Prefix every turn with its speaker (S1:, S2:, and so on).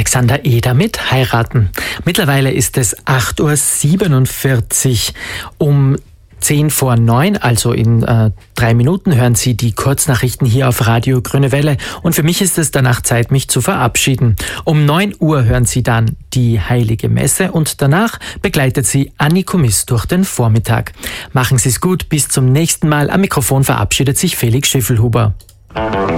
S1: Alexander Eder mit Heiraten. Mittlerweile ist es 8.47 Uhr. Um 8:10, also in 3 Minuten, hören Sie die Kurznachrichten hier auf Radio Grüne Welle. Und für mich ist es danach Zeit, mich zu verabschieden. Um 9 Uhr hören Sie dann die Heilige Messe und danach begleitet Sie Anni Kumis durch den Vormittag. Machen Sie es gut, bis zum nächsten Mal. Am Mikrofon verabschiedet sich Felix Schiffelhuber.